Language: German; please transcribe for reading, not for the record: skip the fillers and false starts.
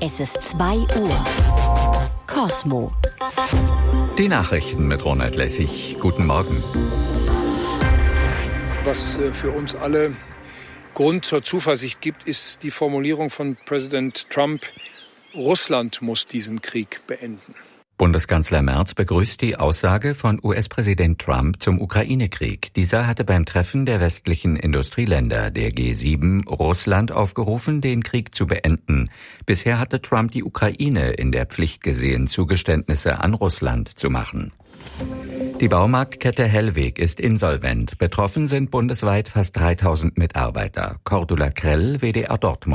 Es ist 2 Uhr. Cosmo. Die Nachrichten mit Ronald Lessig. Guten Morgen. Was für uns alle Grund zur Zuversicht gibt, ist die Formulierung von Präsident Trump: Russland muss diesen Krieg beenden. Bundeskanzler Merz begrüßt die Aussage von US-Präsident Trump zum Ukraine-Krieg. Dieser hatte beim Treffen der westlichen Industrieländer, der G7, Russland aufgerufen, den Krieg zu beenden. Bisher hatte Trump die Ukraine in der Pflicht gesehen, Zugeständnisse an Russland zu machen. Die Baumarktkette Hellweg ist insolvent. Betroffen sind bundesweit fast 3000 Mitarbeiter. Cordula Krell, WDR Dortmund.